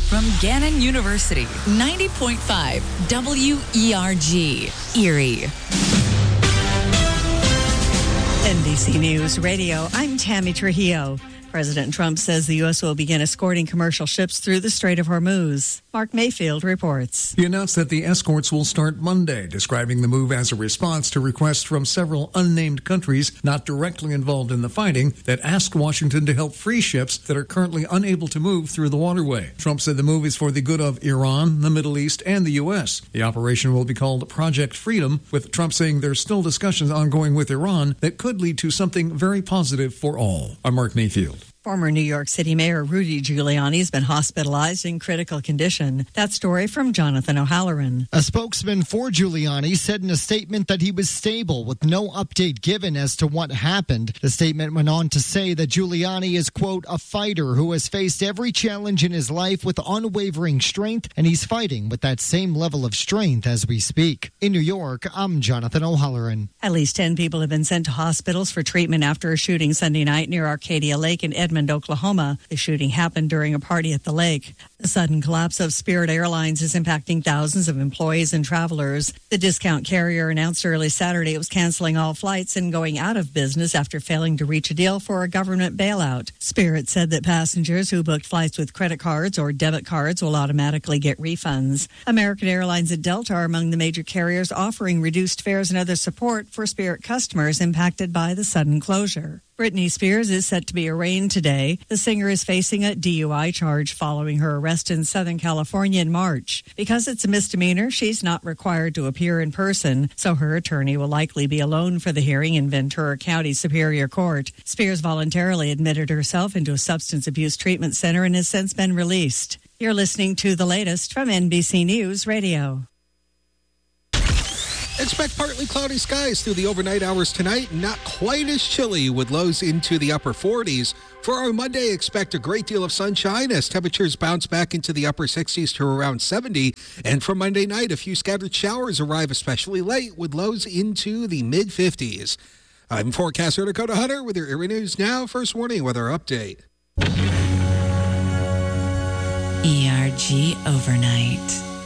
from Gannon University, 90.5 WERG, Erie. NBC News Radio, I'm Tammy Trujillo. President Trump says the U.S. will begin escorting commercial ships through the Strait of Hormuz. Mark Mayfield reports. He announced that the escorts will start Monday, describing the move as a response to requests from several unnamed countries not directly involved in the fighting that asked Washington to help free ships that are currently unable to move through the waterway. Trump said the move is for the good of Iran, the Middle East, and the U.S. The operation will be called Project Freedom, with Trump saying there's still discussions ongoing with Iran that could lead to something very positive for all. I'm Mark Mayfield. Former New York City Mayor Rudy Giuliani has been hospitalized in critical condition. That story from Jonathan O'Halloran. A spokesman for Giuliani said in a statement that he was stable with no update given as to what happened. The statement went on to say that Giuliani is, quote, a fighter who has faced every challenge in his life with unwavering strength, and he's fighting with that same level of strength as we speak. In New York, I'm Jonathan O'Halloran. At least 10 people have been sent to hospitals for treatment after a shooting Sunday night near Arcadia Lake in Edmond, Oklahoma. The shooting happened during a party at the lake. The sudden collapse of Spirit Airlines is impacting thousands of employees and travelers. The discount carrier announced early Saturday it was canceling all flights and going out of business after failing to reach a deal for a government bailout. Spirit said that passengers who booked flights with credit cards or debit cards will automatically get refunds. American Airlines and Delta are among the major carriers offering reduced fares and other support for Spirit customers impacted by the sudden closure. Britney Spears is set to be arraigned today. The singer is facing a DUI charge following her arrest in Southern California in March. Because it's a misdemeanor, she's not required to appear in person, so her attorney will likely be alone for the hearing in Ventura County Superior Court. Spears voluntarily admitted herself into a substance abuse treatment center and has since been released. You're listening to the latest from NBC News Radio. Expect partly cloudy skies through the overnight hours tonight. Not quite as chilly with lows into the upper 40s. For our Monday, expect a great deal of sunshine as temperatures bounce back into the upper 60s to around 70. And for Monday night, a few scattered showers arrive especially late with lows into the mid-50s. I'm forecaster Dakota Hunter with your Erie News Now First Warning Weather Update. ERG Overnight.